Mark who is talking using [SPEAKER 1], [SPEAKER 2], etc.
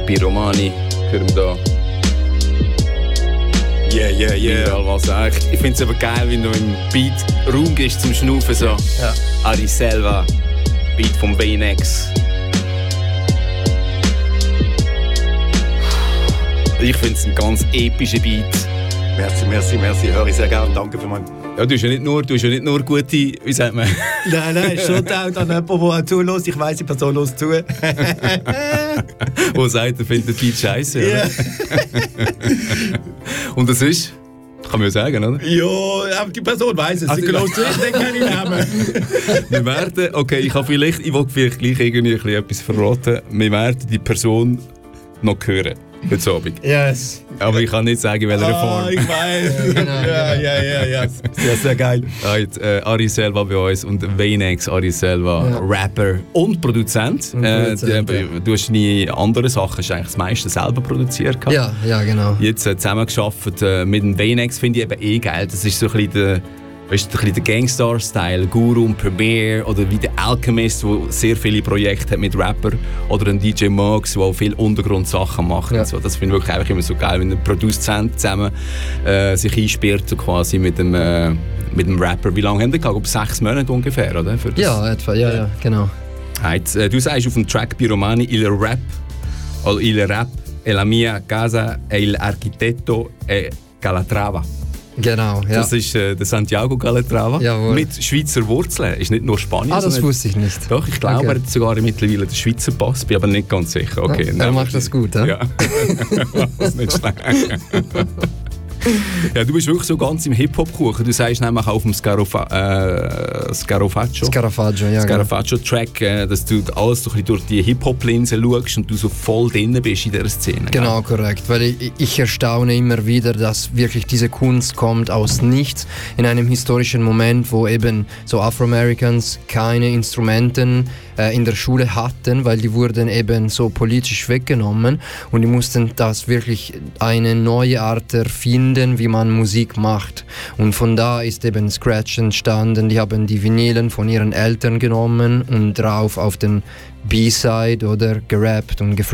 [SPEAKER 1] Pyromani, hören wir da. Yeah. Ich finde es aber geil, wenn du im Beat Raum gibst zum Schnaufen. So. Ja. Ari Selva, Beat vom Baynex. Ich finde es ein ganz epischer Beat.
[SPEAKER 2] Merci. Höre ich sehr gerne. Danke für meinen.
[SPEAKER 1] Ja, du hast ja nicht nur gute, wie sagt man?
[SPEAKER 2] Nein, schon an jemanden, der zuhört. Ich weiss, die Person hört zu.
[SPEAKER 1] Wo sagt, er findet den Beat scheiße, yeah. Und das ist? Kann man ja sagen, oder?
[SPEAKER 2] Ja, aber die Person weiss es. Sie hört zu, dann kann ich Namen.
[SPEAKER 1] Wir werden, okay, ich will vielleicht gleich irgendwie etwas verraten. Wir werden die Person noch hören. Heute Abend.
[SPEAKER 2] Yes.
[SPEAKER 1] Aber ich kann nicht sagen, in welcher Form.
[SPEAKER 2] Ich weiß. Ja. Sehr geil.
[SPEAKER 1] Ari Selva bei uns und Baynex, Ari Selva, Rapper und Produzent. Du hast nie andere Sachen, hast eigentlich das meiste selber produziert.
[SPEAKER 3] Ja, genau.
[SPEAKER 1] Jetzt zusammengearbeitet mit dem Baynex, finde ich eben geil. Das ist so ein bisschen der Gangstar-Style, Guru und Premier oder wie der Alchemist, der sehr viele Projekte hat mit Rapper oder ein DJ Max, der auch viele Untergrundsachen macht. Ja. So. Das finde ich wirklich einfach immer so geil, wenn ein Produzent zusammen sich einsperrt so quasi mit dem Rapper. Wie lange haben die gehabt? 6 Monate ungefähr, oder? Für das?
[SPEAKER 3] Ja, etwa, ja, genau.
[SPEAKER 1] Du sagst auf dem Track Pyromani, il rap è la mia casa e il architetto è Calatrava.
[SPEAKER 3] Genau, ja.
[SPEAKER 1] Das ist der Santiago Calatrava.
[SPEAKER 3] Jawohl.
[SPEAKER 1] Mit Schweizer Wurzeln. Ist nicht nur Spanier.
[SPEAKER 3] Das wusste ich nicht.
[SPEAKER 1] Doch, ich glaube, er hat sogar mittlerweile den Schweizer Pass. Bin aber nicht ganz sicher. Okay,
[SPEAKER 3] er macht das gut, ja?
[SPEAKER 1] Ja. Das ist nicht schlecht. Ja, du bist wirklich so ganz im Hip-Hop-Kuchen. Du sagst nämlich auf dem Scarafaggio-Track, dass du alles so ein bisschen durch die Hip-Hop-Linse schaust und du so voll drin bist in dieser Szene.
[SPEAKER 3] Genau, korrekt. Weil ich erstaune immer wieder, dass wirklich diese Kunst kommt aus nichts in einem historischen Moment, wo eben so Afro-Americans keine Instrumenten in der Schule hatten, weil die wurden eben so politisch weggenommen und die mussten das wirklich eine neue Art erfinden, wie man Musik macht. Und von da ist eben Scratch entstanden. Die haben die Vinylen von ihren Eltern genommen und drauf auf den B-Side oder gerappt und